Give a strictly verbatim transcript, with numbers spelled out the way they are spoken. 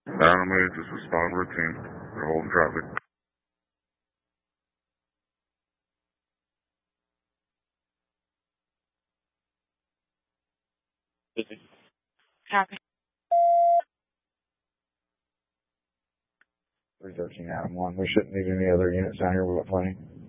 Dynamite, just respond routine. They're holding traffic. Copy. three thirteen Adam one. We shouldn't need any other units down here. We've got plenty.